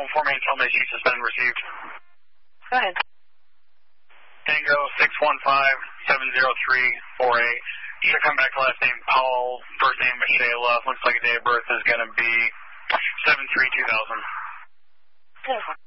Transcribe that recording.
911 information suspended received. Go ahead. Tango 615-70348. Should come back to last name Paul, first name Michela. Looks like date of birth is going to be 7/3/2000. Beautiful.